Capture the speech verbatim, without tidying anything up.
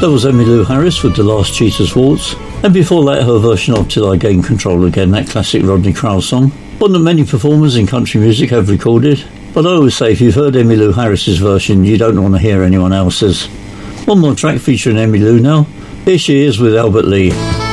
That was Emmylou Harris with The Last Cheetah's Waltz, and before that her version of Till I Gain Control Again, that classic Rodney Crowell song. One that many performers in country music have recorded, but I always say if you've heard Emmylou Harris's version, you don't want to hear anyone else's. One more track featuring Emmylou now. Here she is with Albert Lee.